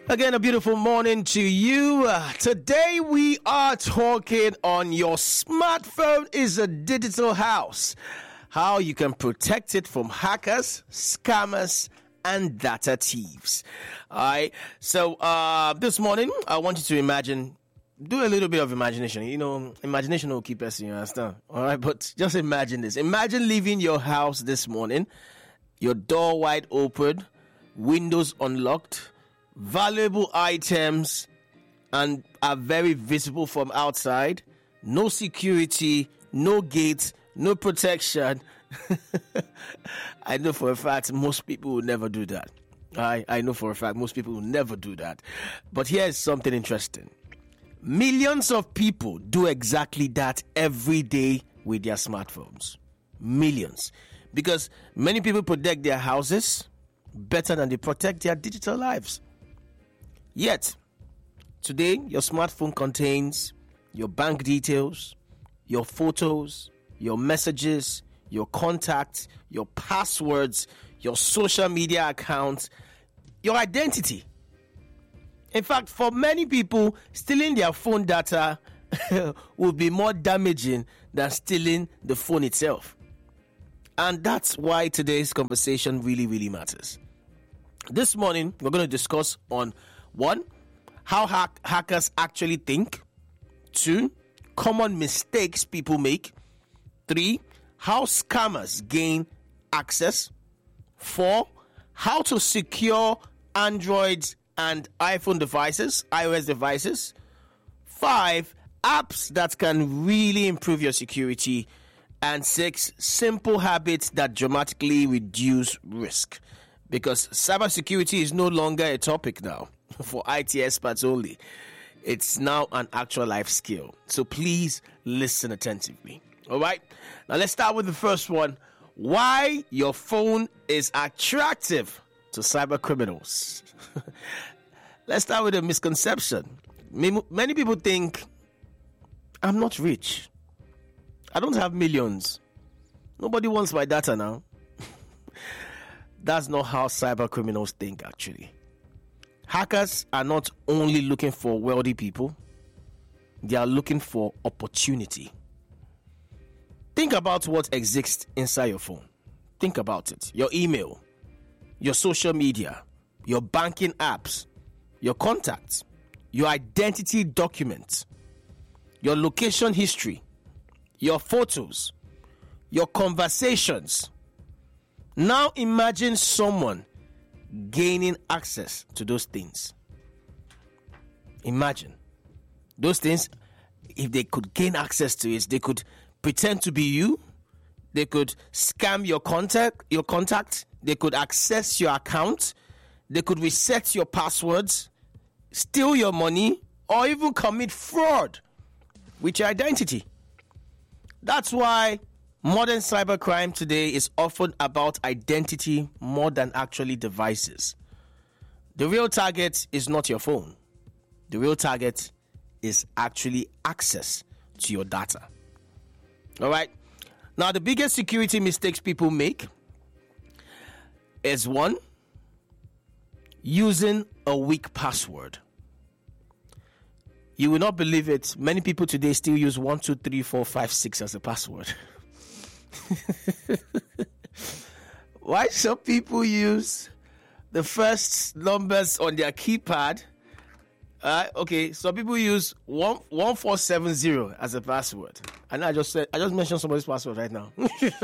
Again, a beautiful morning to you. Today we are talking on your smartphone is a digital house. How you can protect it from hackers, scammers, and data thieves. All right. So this morning, I want you to imagine, do a little bit of imagination. You know, imagination will keep us, you understand? All right. But just imagine this. Imagine leaving your house this morning, your door wide open, windows unlocked, valuable items and are very visible from outside. No security, no gate, no protection. I know for a fact most people will never do that. I know for a fact most people will never do that. But here's something interesting. Millions of people do exactly that every day with their smartphones. Millions. Because many people protect their houses better than they protect their digital lives. Yet, today, your smartphone contains your bank details, your photos, your messages, your contacts, your passwords, your social media accounts, your identity. In fact, for many people, stealing their phone data will be more damaging than stealing the phone itself. And that's why today's conversation really, really matters. This morning, we're going to discuss on 1, how hackers actually think. 2, common mistakes people make. 3, how scammers gain access. 4, how to secure Android and iPhone devices, iOS devices. 5, apps that can really improve your security. And 6, simple habits that dramatically reduce risk. Because cybersecurity is no longer a topic now for IT experts only. It's now an actual life skill. So please listen attentively. All right. Now let's start with the first one. Why your phone is attractive to cyber criminals. Let's start with a misconception. Many people think, I'm not rich. I don't have millions. Nobody wants my data now. That's not how cyber criminals think, actually. Hackers are not only looking for wealthy people, they are looking for opportunity. Think about what exists inside your phone. Think about it. Your email, your social media, your banking apps, your contacts, your identity documents, your location history, your photos, your conversations. Now imagine someone gaining access to those things. Imagine those things. If they could gain access to it, they could pretend to be you. They could scam your contact. They could access your account. They could reset your passwords, steal your money, or even commit fraud with your identity. That's why modern cybercrime today is often about identity more than actually devices. The real target is not your phone. The real target is actually access to your data. All right. Now, the biggest security mistakes people make is 1, using a weak password. You will not believe it. Many people today still use 1, 2, 3, 4, 5, 6 as a password. Why some people use the first numbers on their keypad? Okay, some people use 1470 as a password. And I just mentioned somebody's password right now.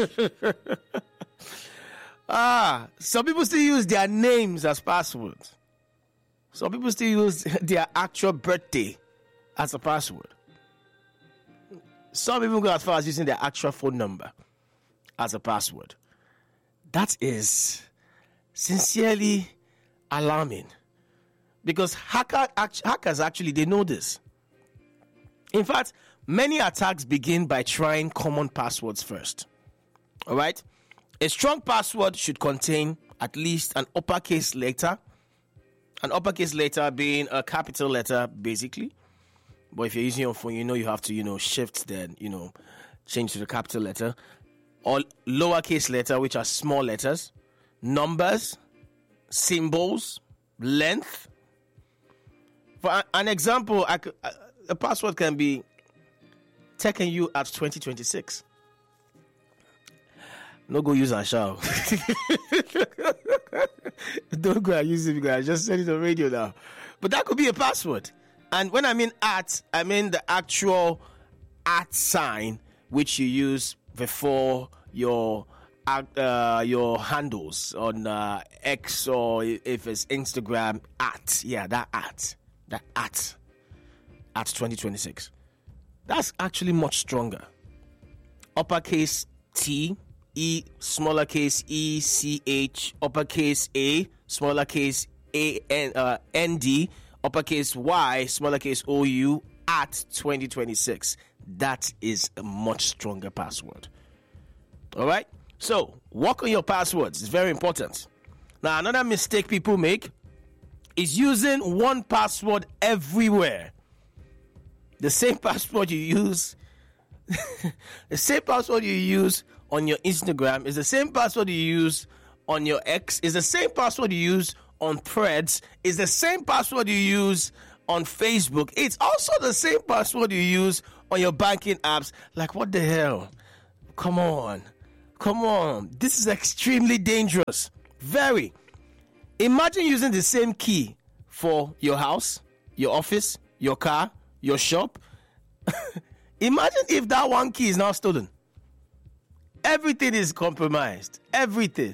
Some people still use their names as passwords. Some people still use their actual birthday as a password. Some people go as far as using their actual phone number as a password. That is sincerely alarming, because hackers actually, they know this. In fact, many attacks begin by trying common passwords first. All right? A strong password should contain at least an uppercase letter. An uppercase letter being a capital letter, basically. But if you're using your phone, you have to, shift, then, change to the capital letter. Or lowercase letter, which are small letters. Numbers, symbols, length, For an example, a password can be taking you at 2026. No go use and shall. Don't go and use it because I just said it on radio now. But that could be a password. And when I mean at, I mean the actual at sign which you use before your handles on X, or if it's Instagram, at. Yeah, that at 2026. That's actually much stronger. Uppercase T, E, smaller case E, C, H, uppercase A, smaller case A, N, D, uppercase Y, smaller case O, U, at 2026. That is a much stronger password. All right? So, work on your passwords. It's very important. Now, another mistake people make is using one password everywhere. The same password you use, the same password you use on your Instagram is the same password you use on your X, is the same password you use on Threads, is the same password you use on Facebook. It's also the same password you use on your banking apps. Like, what the hell? Come on. This is extremely dangerous. Very. Imagine using the same key for your house, your office, your car, your shop. Imagine if that one key is now stolen. Everything is compromised. Everything.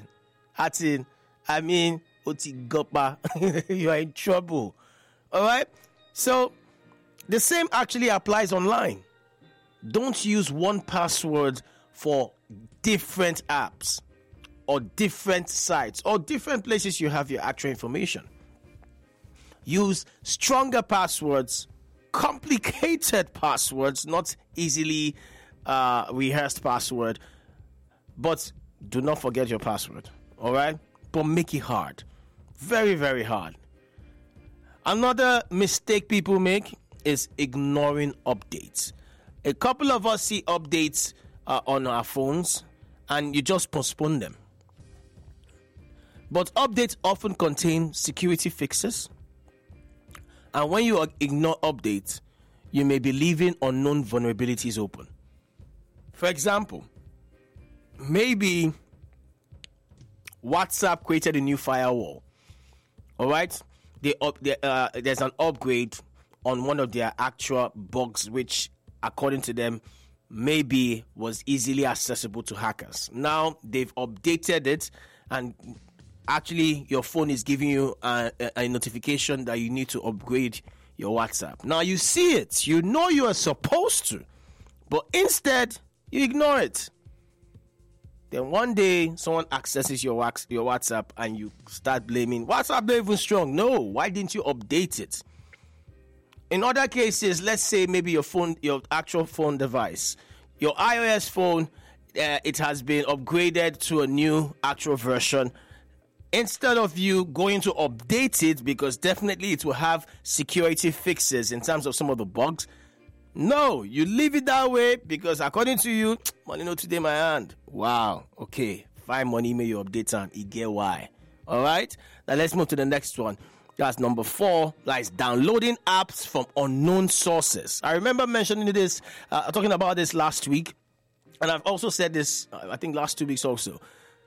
Otigopa. You are in trouble. All right? So, the same actually applies online. Don't use one password for different apps or different sites or different places you have your actual information. Use stronger passwords, complicated passwords, not easily rehearsed password, but do not forget your password. All right? But make it hard. Very, very hard. Another mistake people make is ignoring updates. A couple of us see updates on our phones and you just postpone them. But updates often contain security fixes. And when you ignore updates, you may be leaving unknown vulnerabilities open. For example, maybe WhatsApp created a new firewall. All right? There's an upgrade on one of their actual bugs, which, according to them, maybe was easily accessible to hackers. Now, they've updated it, and actually, your phone is giving you a notification that you need to upgrade your WhatsApp. Now, you see it. You know you are supposed to, but instead, you ignore it. Then one day, someone accesses your WhatsApp and you start blaming, WhatsApp not even strong. No, why didn't you update it? In other cases, let's say maybe your actual phone device, your iOS phone, it has been upgraded to a new actual version. Instead of you going to update it, because definitely it will have security fixes in terms of some of the bugs, no, you leave it that way because according to you, money no today my hand. Wow, okay, find money, may you update and you get why. All right, now let's move to the next one. That's number 4. That's downloading apps from unknown sources. I remember mentioning this, talking about this last week, and I've also said this, I think last 2 weeks also.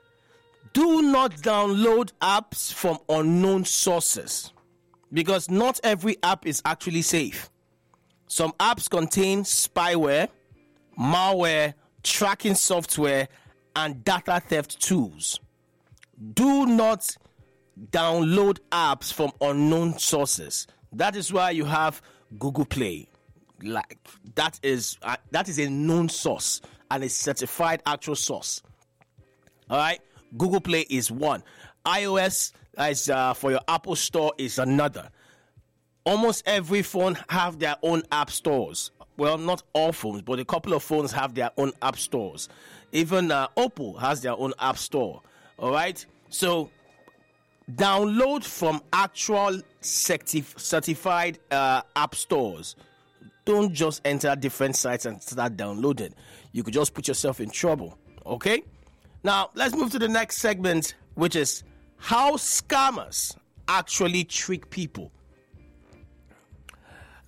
Do not download apps from unknown sources because not every app is actually safe. Some apps contain spyware, malware, tracking software, and data theft tools. Do not download apps from unknown sources. That is why you have Google Play. Like that is a known source and a certified actual source. All right, Google Play is one. iOS is for your Apple Store is another. Almost every phone have their own app stores. Well, not all phones, but a couple of phones have their own app stores. Even Oppo has their own app store. All right, so download from actual certified app stores. Don't just enter different sites and start downloading. You could just put yourself in trouble. Okay? Now, let's move to the next segment, which is how scammers actually trick people.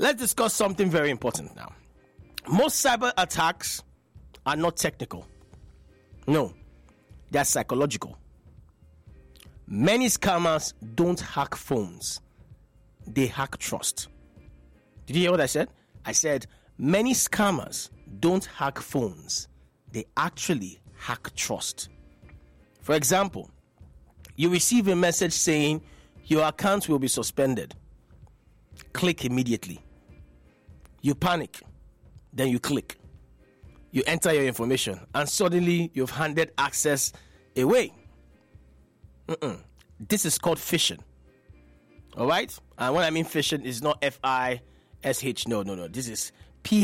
let's discuss something very important now. Most cyber attacks are not technical. No, they're psychological. Many scammers don't hack phones. They hack trust. Did you hear what I said? I said many scammers don't hack phones. They actually hack trust. For example, you receive a message saying your account will be suspended. Click immediately. You panic. Then you click. You enter your information and suddenly you've handed access away. This is called phishing. All right? And when I mean phishing, it's not F-I-S-H. No. This is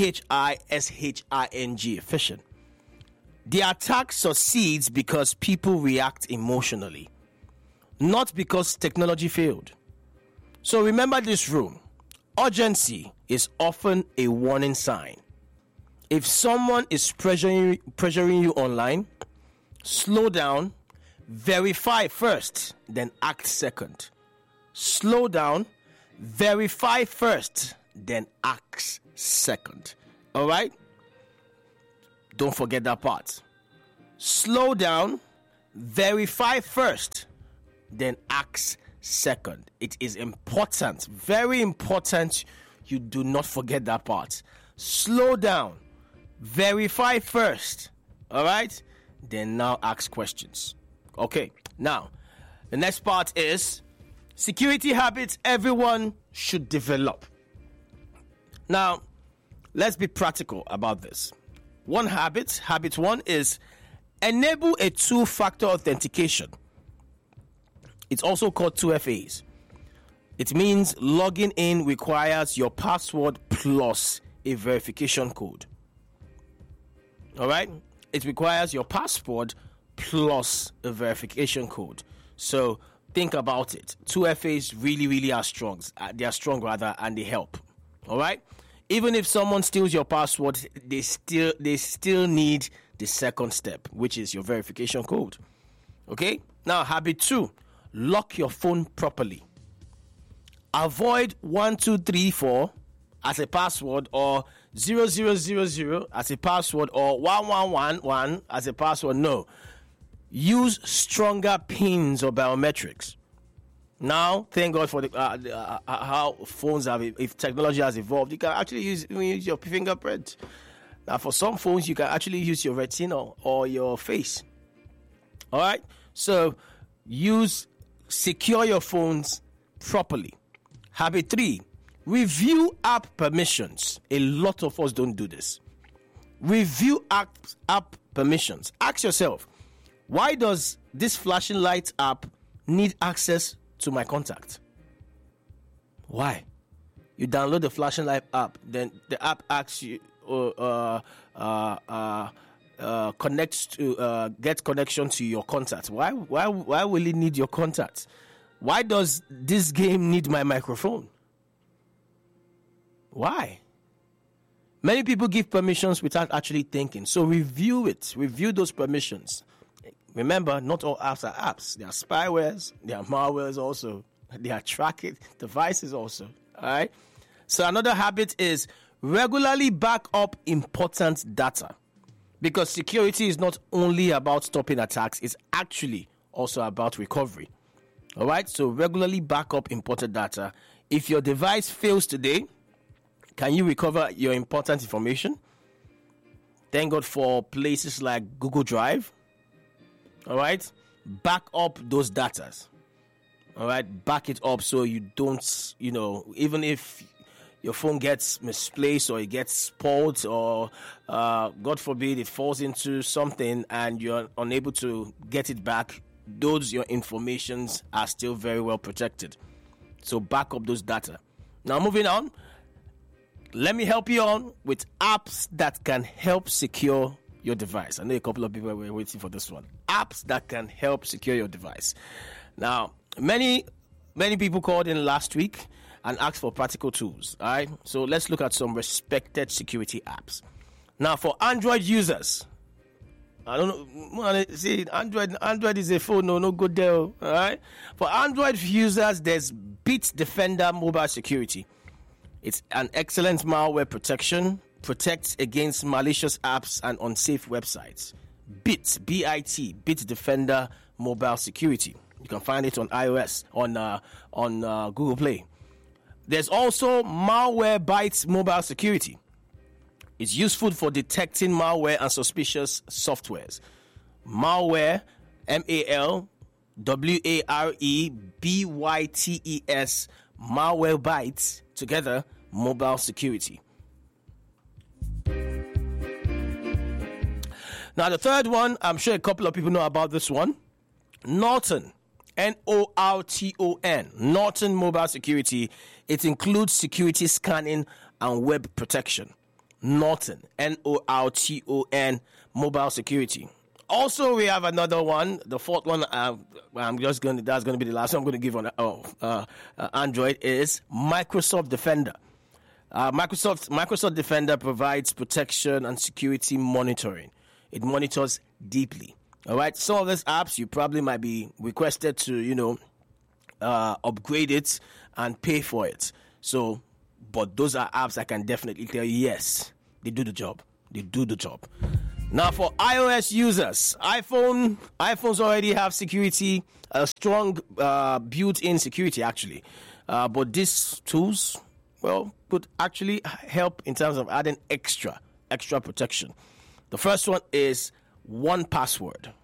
P-H-I-S-H-I-N-G, phishing. The attack succeeds because people react emotionally, not because technology failed. So remember this rule. Urgency is often a warning sign. If someone is pressuring you online, slow down, verify first, then act second. Slow down, verify first, then act second. All right? Don't forget that part. Slow down, verify first, then act second. It is important, very important. You do not forget that part. Slow down, verify first. All right? Then now ask questions. Okay. Now, the next part is security habits everyone should develop. Now, let's be practical about this. Habit one is enable a two-factor authentication. It's also called 2FAs. It means logging in requires your password plus a verification code. All right? It requires your password plus a verification code. So think about it. 2FAs really are strong. They are strong rather, and they help. All right? Even if someone steals your password, they still need the second step, which is your verification code. Okay? Now, habit 2, lock your phone properly. Avoid 1234 as a password, or 0000 as a password, or 1111 as a password. No. Use stronger pins or biometrics. Now, thank God for how phones have, if technology has evolved, you can actually use your fingerprint. Now, for some phones, you can actually use your retina or your face. All right? So, secure your phones properly. Habit 3, review app permissions. A lot of us don't do this. Review app permissions. Ask yourself, why does this flashing light app need access to my contact? Why? You download the flashing light app, then the app asks you get connection to your contact. Why will it need your contact? Why does this game need my microphone? Why? Many people give permissions without actually thinking. So review it. Review those permissions. Remember, not all apps are apps. There are spywares, there are malwares also. There are tracking devices also. All right? So another habit is regularly back up important data. Because security is not only about stopping attacks, it's actually also about recovery. All right? So regularly back up important data. If your device fails today, can you recover your important information? Thank God for places like Google Drive. All right? Back up those datas. All right? Back it up so you don't, even if your phone gets misplaced or it gets spoiled or, God forbid, it falls into something and you're unable to get it back, your informations are still very well protected. So back up those data. Now, moving on. Let me help you on with apps that can help secure your device. I know a couple of people were waiting for this one. Apps that can help secure your device. Now, many people called in last week and asked for practical tools. All right, so let's look at some respected security apps. Now, for Android users, I don't know. See, Android is a phone. No good there. All right. For Android users, there's Bitdefender Mobile Security. It's an excellent malware protection, protects against malicious apps and unsafe websites. BIT, B-I-T, BIT Defender Mobile Security. You can find it on iOS, on Google Play. There's also Malwarebytes Mobile Security. It's useful for detecting malware and suspicious softwares. Malware, Malwarebytes, Malwarebytes, together, mobile security. Now, the third one, I'm sure a couple of people know about this one. Norton, Norton, Norton Mobile Security. It includes security scanning and web protection. Norton, Norton, Mobile Security. Also, we have another one. The fourth one, that's going to be the last one I'm going to give on Android, is Microsoft Defender. Microsoft Defender provides protection and security monitoring. It monitors deeply. All right. Some of these apps you probably might be requested to, upgrade it and pay for it. So, but those are apps I can definitely tell you, yes, they do the job. They do the job. Now, for iOS users, iPhones already have security, a strong built-in security, actually. But these tools, could actually help in terms of adding extra protection. The first one is 1Password.